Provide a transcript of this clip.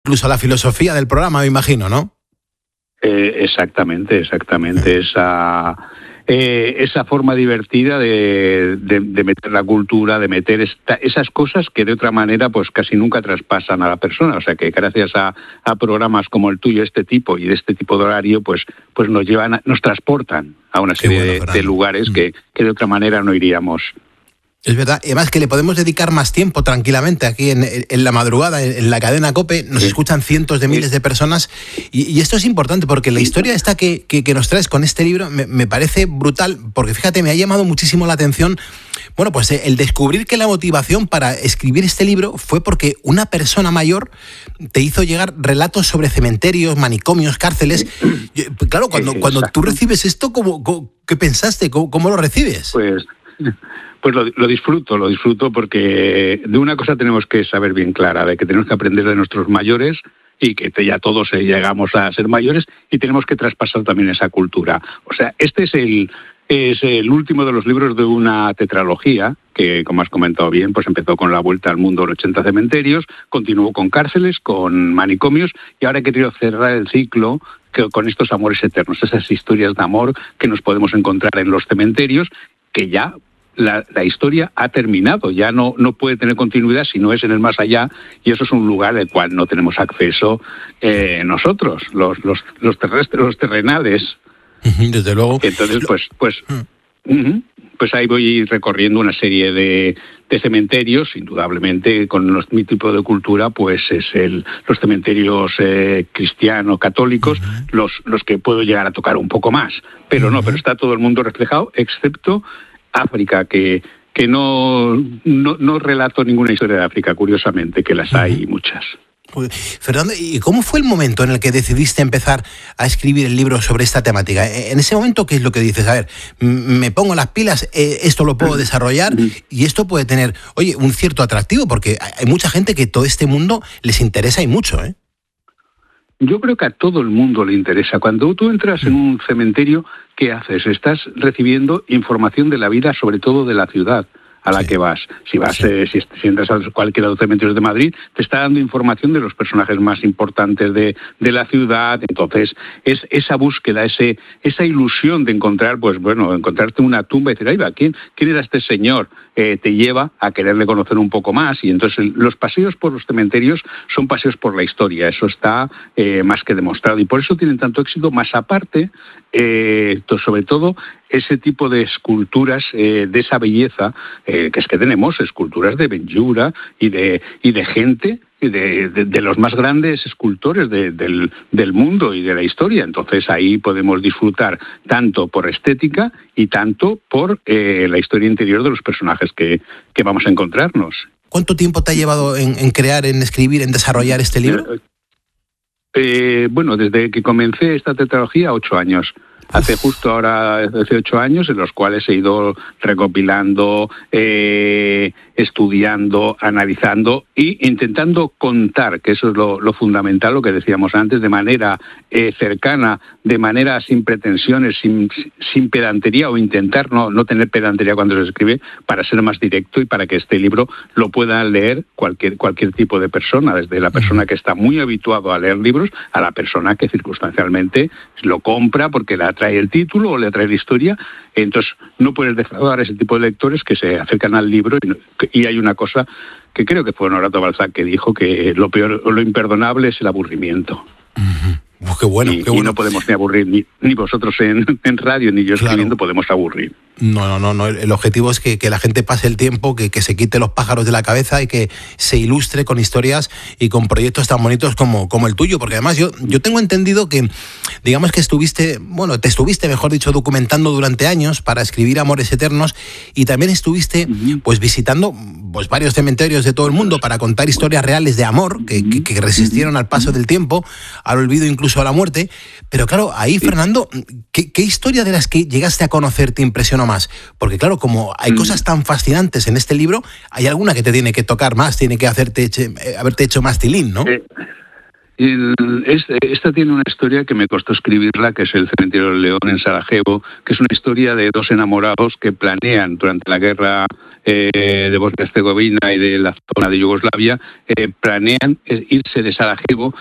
incluso la filosofía del programa, me imagino, ¿no? Exactamente. Esa forma divertida de meter la cultura, de meter esas cosas que de otra manera pues casi nunca traspasan a la persona. O sea que gracias a programas como el tuyo, este tipo y de este tipo de horario, pues nos transportan a una serie de lugares que de otra manera no iríamos. Es verdad, y además que le podemos dedicar más tiempo tranquilamente aquí en la madrugada, en la cadena COPE, nos escuchan cientos de miles de personas, y esto es importante porque la historia esta que nos traes con este libro me parece brutal, porque fíjate, me ha llamado muchísimo la atención, bueno, pues el descubrir que la motivación para escribir este libro fue porque una persona mayor te hizo llegar relatos sobre cementerios, manicomios, cárceles. Claro, cuando tú recibes esto, ¿qué pensaste? ¿Cómo lo recibes? Pues lo disfruto porque de una cosa tenemos que saber bien clara, de que tenemos que aprender de nuestros mayores y que ya todos llegamos a ser mayores y tenemos que traspasar también esa cultura. O sea, este es el último de los libros de una tetralogía que, como has comentado bien, pues empezó con La Vuelta al Mundo en 80 cementerios, continuó con cárceles, con manicomios y ahora he querido cerrar el ciclo con estos amores eternos, esas historias de amor que nos podemos encontrar en los cementerios, que ya la historia ha terminado, ya no puede tener continuidad si no es en el más allá, y eso es un lugar al cual no tenemos acceso nosotros, los terrestres, los terrenales. Desde luego. Entonces, pues ahí voy recorriendo una serie de cementerios, indudablemente, con mi tipo de cultura, pues es los cementerios cristianos, católicos, los que puedo llegar a tocar un poco más. Pero pero está todo el mundo reflejado, excepto África, que no relato ninguna historia de África, curiosamente, que las hay muchas. Fernando, ¿y cómo fue el momento en el que decidiste empezar a escribir el libro sobre esta temática? En ese momento, ¿qué es lo que dices? A ver, me pongo las pilas, esto lo puedo desarrollar y esto puede tener, un cierto atractivo, porque hay mucha gente que todo este mundo les interesa y mucho, ¿eh? Yo creo que a todo el mundo le interesa. Cuando tú entras en un cementerio, ¿qué haces? Estás recibiendo información de la vida, sobre todo de la ciudad a la que vas. Si entras a cualquiera de los cementerios de Madrid, te está dando información de los personajes más importantes de la ciudad. Entonces, es esa búsqueda, esa ilusión de encontrar, encontrarte una tumba y decir, ahí va, ¿quién era este señor? Te lleva a quererle conocer un poco más, y entonces los paseos por los cementerios son paseos por la historia, eso está más que demostrado, y por eso tienen tanto éxito, más aparte, sobre todo, ese tipo de esculturas, de esa belleza, que es que tenemos esculturas de Benlliure y de gente, de los más grandes escultores del mundo y de la historia. Entonces ahí podemos disfrutar tanto por estética y tanto por la historia interior de los personajes que vamos a encontrarnos. ¿Cuánto tiempo te ha llevado en crear, en escribir, en desarrollar este libro? Desde que comencé esta tetralogía, 8 años. Hace 8 años, en los cuales he ido recopilando, estudiando, analizando e intentando contar, que eso es lo fundamental, lo que decíamos antes, de manera cercana, de manera sin pretensiones, sin pedantería, o intentar no tener pedantería cuando se escribe, para ser más directo y para que este libro lo pueda leer cualquier tipo de persona, desde la persona que está muy habituado a leer libros a la persona que circunstancialmente lo compra porque le atrae el título o le atrae la historia. Entonces no puedes defraudar a ese tipo de lectores que se acercan al libro, y hay una cosa que creo que fue Honorato Balzac que dijo, que lo peor o lo imperdonable es el aburrimiento. Qué bueno. Y no podemos ni aburrir, ni vosotros en radio, ni yo escribiendo, podemos aburrir. No. El objetivo es que la gente pase el tiempo, que se quite los pájaros de la cabeza y que se ilustre con historias y con proyectos tan bonitos como el tuyo. Porque además yo tengo entendido que, digamos que te estuviste, mejor dicho, documentando durante años para escribir Amores Eternos, y también estuviste pues visitando varios cementerios de todo el mundo para contar historias reales de amor que resistieron al paso del tiempo, al olvido, incluso a la muerte. Pero claro, ahí, Fernando, ¿qué historia de las que llegaste a conocer te impresionó más? Porque claro, como hay cosas tan fascinantes en este libro, hay alguna que te tiene que tocar más, tiene que haberte hecho más tilín, ¿no? Esta tiene una historia que me costó escribirla, que es el Cementerio del León en Sarajevo, que es una historia de dos enamorados que planean durante la guerra de Bosnia-Herzegovina y de la zona de Yugoslavia planean irse de Sarajevo